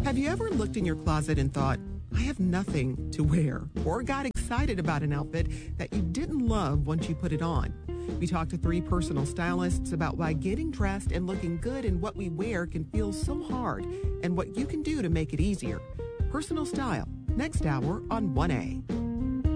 Have you ever looked in your closet and thought, I have nothing to wear, or got excited about an outfit that you didn't love once you put it on? We talked to 3 personal stylists about why getting dressed and looking good in what we wear can feel so hard and what you can do to make it easier. Personal Style, next hour on 1A.